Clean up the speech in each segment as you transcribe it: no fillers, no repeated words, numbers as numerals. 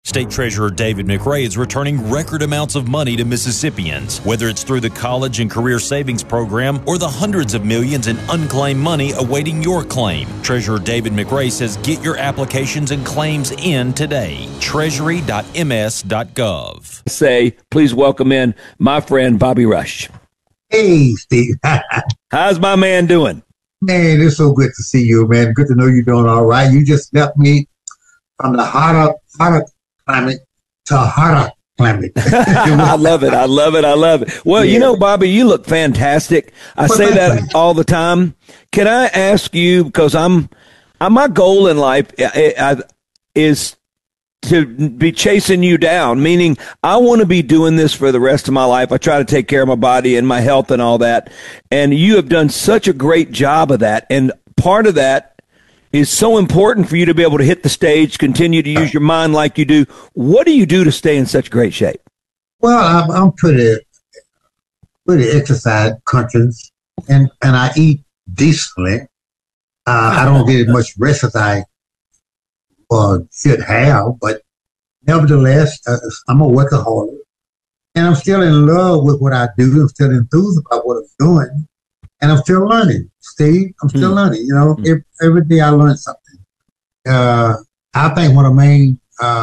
State Treasurer David McRae is returning record amounts of money to Mississippians, whether it's through the College and Career Savings Program or the hundreds of millions in unclaimed money awaiting your claim. Treasurer David McRae says get your applications and claims in today. Treasury.ms.gov. Say, please welcome in my friend Bobby Rush. Hey, Steve. How's my man doing? Man, it's so good to see you, man. Good to know you're doing all right. You just left me from the hotter climate to hotter climate. I love it. I love it. I love it. Well, yeah. You know, Bobby, you look fantastic. I say that all the time. Can I ask you, because my goal in life is to be chasing you down, meaning I want to be doing this for the rest of my life. I try to take care of my body and my health and all that. And you have done such a great job of that. And part of that is so important for you to be able to hit the stage, continue to use your mind like you do. What do you do to stay in such great shape? Well, I'm pretty exercise conscious, and I eat decently. I don't get as much rest as I should have, but nevertheless, I'm a workaholic, and I'm still in love with what I do. I'm still enthused about what I'm doing, and I'm still learning. Steve, I'm still learning. You know, every day I learn something. I think one of the main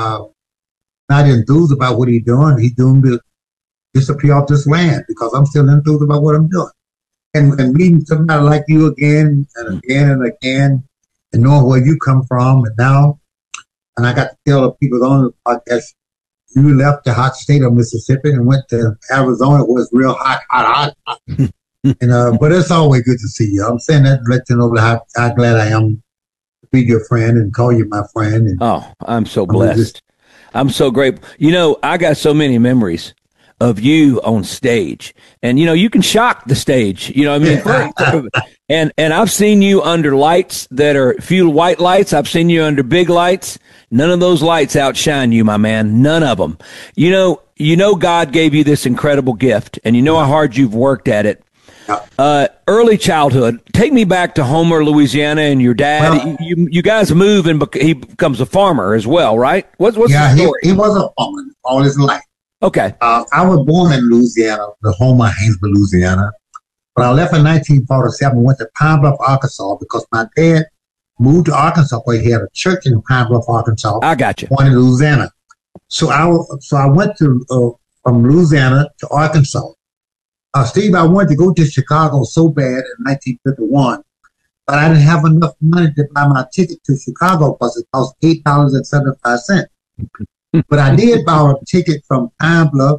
not enthused about what he's doing to disappear off this land, because I'm still enthused about what I'm doing. And meeting somebody like you again and again and again, and knowing where you come from, and now, and I got to tell the people on the podcast, you left the hot state of Mississippi and went to Arizona. It was real hot. And but it's always good to see you. I'm saying that to let you know how glad I am to be your friend and call you my friend. And I'm so blessed. I'm so grateful. You know, I got so many memories of you on stage, and you know, you can shock the stage. You know what I mean? And I've seen you under lights that are few white lights. I've seen you under big lights. None of those lights outshine you, my man. None of them. You know, God gave you this incredible gift, and you know how hard you've worked at it. Early childhood. Take me back to Homer, Louisiana, and your dad. Well, you guys move, and he becomes a farmer as well, right? What's the story? He was a farmer all his life. Okay. I was born in Louisiana, the home of Haynesville, Louisiana. But I left in 1947 and went to Pine Bluff, Arkansas, because my dad moved to Arkansas, where he had a church in Pine Bluff, Arkansas. I got you. Born in Louisiana. So I went to from Louisiana to Arkansas. Steve, I wanted to go to Chicago so bad in 1951, but I didn't have enough money to buy my ticket to Chicago because it cost $8.75. But I did buy a ticket from Pine Bluff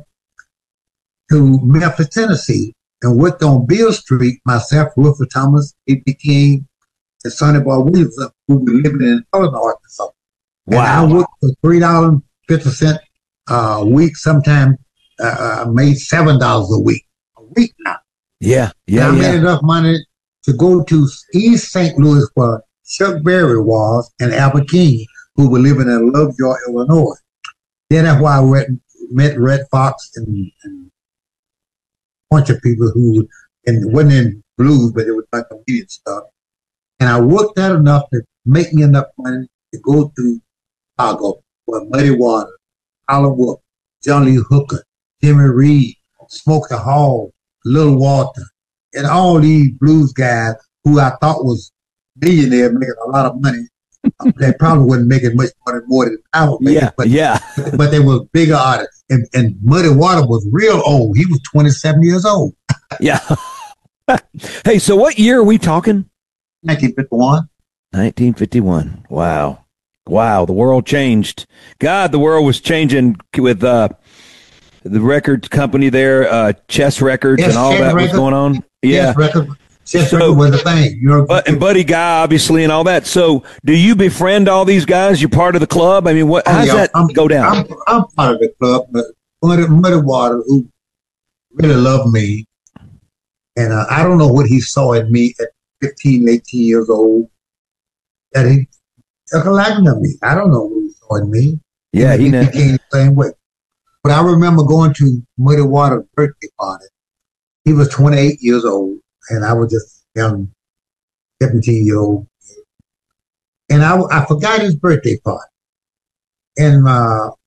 to Memphis, Tennessee, and worked on Beale Street, myself, Wilford Thomas, P.P. King, and Sonny Boy Williams, who were living in Sullivan, Arkansas. Wow. And I worked for $3.50 a week, sometimes made $7 a week now. Yeah. I made enough money to go to East St. Louis, where Chuck Berry was, and Albert King, who were living in Lovejoy, Illinois. Then that's why I met Red Fox and a bunch of people who wasn't in blues, but it was like comedian stuff. And I worked that enough to make me enough money to go to Chicago, where Muddy Water, Howlin' Wolf, John Lee Hooker, Jimmy Reed, Smokey Hall, Little Walter, and all these blues guys who I thought was millionaires making a lot of money. They probably wasn't making much more than I was making. But they were bigger artists. And Muddy Water was real old. He was 27 years old. Yeah. Hey, so what year are we talking? 1951. 1951. Wow. The world changed. God, the world was changing with the record company there, Chess Records, and all that was going on. Yeah. Chess Records was the thing. And Buddy Guy, obviously, and all that. So do you befriend all these guys? You're part of the club? I mean, how's that go down? I'm part of the club, but Muddy Water, who really loved me, and I don't know what he saw in me at 15, 18 years old, that he took a liking to me. I don't know what he saw in me. Yeah, he became the same way. But I remember going to Muddy Water's birthday party. He was 28 years old, and I was just young, 17-year-old. And I forgot his birthday party. And